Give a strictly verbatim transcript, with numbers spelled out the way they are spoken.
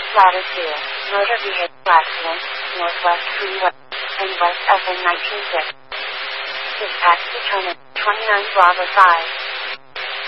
Ladder two, motor vehicle accident, Northwest Freeway, and West F N nineteen six. Dispatch determined, twenty-nine Bravo five.